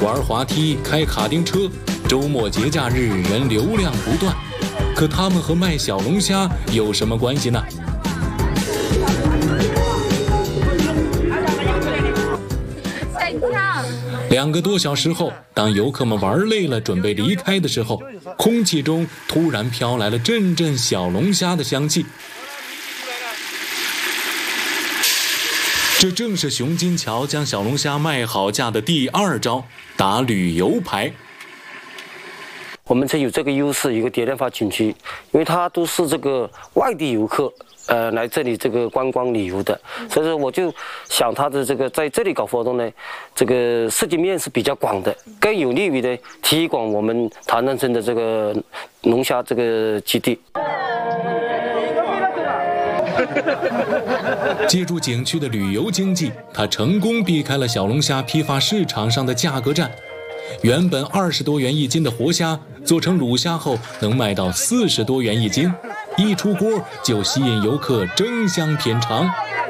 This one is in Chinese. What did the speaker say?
玩滑梯、开卡丁车，周末节假日人流量不断。可他们和卖小龙虾有什么关系呢？2个多小时后，当游客们玩累了，准备离开的时候，空气中突然飘来了阵阵小龙虾的香气。这正是熊金桥将小龙虾卖好价的第2招，打旅游牌。 我们这有这个优势，一个蝶恋花景区，因为它都是这个外地游客，来这里这个观光旅游的，所以说我就想它的这个在这里搞活动呢，这个涉及面是比较广的，更有利于呢推广我们唐人村的这个龙虾这个基地。 借助景区的旅游经济，它成功避开了小龙虾批发市场上的价格战。原本20多元一斤的活虾，做成卤虾后能卖到40多元一斤，一出锅就吸引游客争相品尝。